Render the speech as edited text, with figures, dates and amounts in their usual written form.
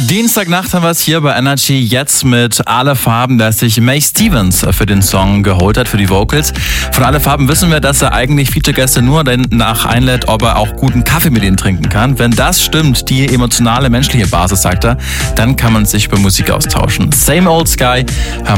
Dienstagnacht haben wir es hier bei Energy jetzt mit Alle Farben, dass sich May Stevens für den Song geholt hat, für die Vocals. Von Alle Farben wissen wir, dass er eigentlich Feature-Gäste nur danach einlädt, ob er auch guten Kaffee mit ihnen trinken kann. Wenn das stimmt, die emotionale, menschliche Basis, sagt er, dann kann man sich über Musik austauschen. Same Old Sky.